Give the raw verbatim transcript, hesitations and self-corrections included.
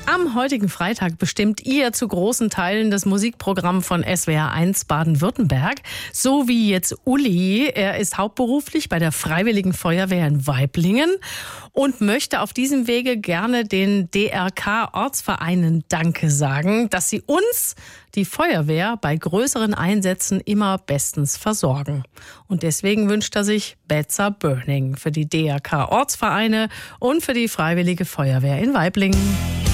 Am heutigen Freitag bestimmt ihr zu großen Teilen das Musikprogramm von S W R eins Baden-Württemberg. So wie jetzt Uli. Er ist hauptberuflich bei der Freiwilligen Feuerwehr in Waiblingen und möchte auf diesem Wege gerne den D R K-Ortsvereinen Danke sagen, dass sie uns, die Feuerwehr, bei größeren Einsätzen immer bestens versorgen. Und deswegen wünscht er sich Better Burning für die D R K-Ortsvereine und für die Freiwillige Feuerwehr in Waiblingen.